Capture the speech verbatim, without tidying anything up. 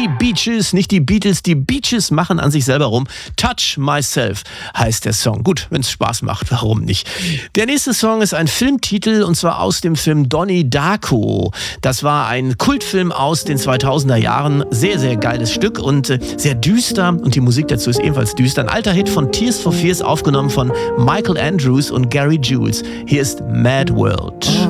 die Beaches, nicht die Beatles, die Beaches machen an sich selber rum. Touch Myself heißt der Song. Gut, wenn es Spaß macht, warum nicht? Der nächste Song ist ein Filmtitel und zwar aus dem Film Donnie Darko. Das war ein Kultfilm aus den zweitausender Jahren. Sehr, sehr geiles Stück und äh, sehr düster und die Musik dazu ist ebenfalls düster. Ein alter Hit von Tears for Fears, aufgenommen von Michael Andrews und Gary Jules. Hier ist Mad World.